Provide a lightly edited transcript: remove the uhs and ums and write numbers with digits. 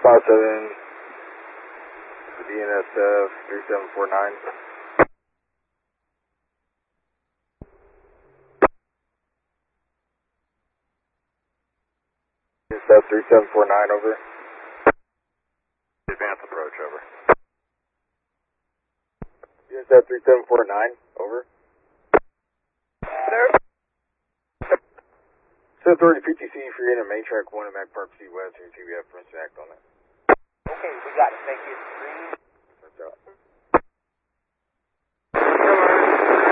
57, DNSF 3749. DNSF 3749, over. Advance approach, over. DNSF 3749, over. There. Send authority PTC for your main track 1 and Mac Park C West, your TVF, for act on it. Okay, we got it. Thank you. Green